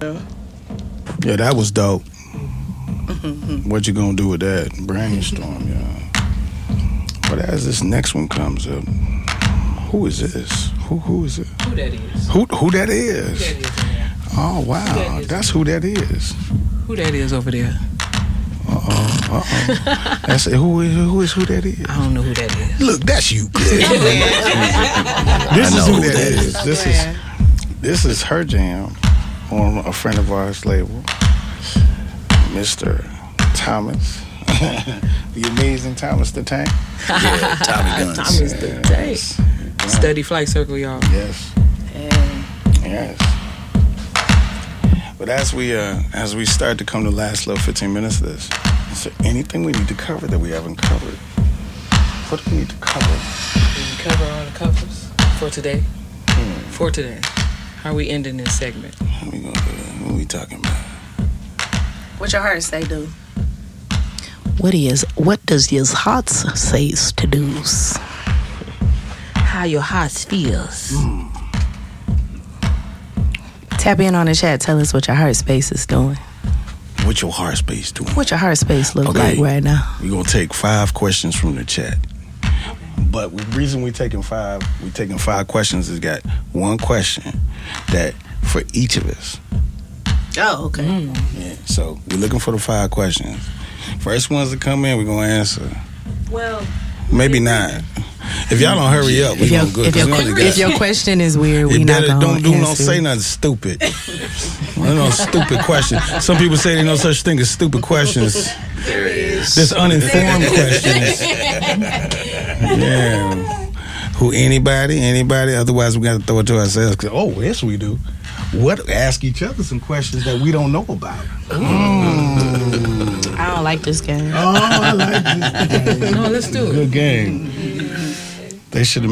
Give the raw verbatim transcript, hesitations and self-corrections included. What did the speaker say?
Yeah, that was dope. What you gonna do with that? Brainstorm, y'all. But as this next one comes up, who is this? Who who is it? Who that is? Who who that is? Who that is in there? Oh wow, Who that that's who that is. Who that is over there? Uh oh, uh oh. That's who is who is who that is? I don't know who that is. Look, that's you, Claire. This I is know who who that that is. is. This is this is her jam on a friend of ours label, Mister Thomas, the amazing Thomas the Tank. Yeah, Tommy Guns. Thomas the Tank. Study Flight Circle, y'all. Yes. Yes. But as we uh, as we start to come to the last little fifteen minutes of this, is there anything we need to cover that we haven't covered? What do we need to cover? Did we cover all the covers for today? Hmm. For today. How are we ending this segment? How we gonna do that? What are we talking about? What your heart say, do? What is what does your heart says to do? How your heart feels. Mm. Tap in on the chat. Tell us what your heart space is doing. What your heart space doing? What your heart space look Okay. like right now. We're gonna take five questions from the chat. But the reason we're taking five, we're taking five questions is got one question that for each of us. Oh, okay. Mm. Yeah. So we're looking for the five questions. First ones that come in, we're gonna answer. Well, Maybe not. If y'all don't hurry up, we If your, gonna good. if, your, 'cause we only if got- your question is weird, we You not better gonna don't do don't answer. say nothing stupid. No, no stupid question. Some people say there's no such thing as stupid questions. There is. There's uninformed questions. Yeah. Who anybody, anybody? Otherwise, we got to throw it to ourselves. 'Cause, oh, yes, we do. What? Ask each other some questions that we don't know about. Mm. I don't like this game. Oh, I like this game. No, let's do it. Good game. They should have.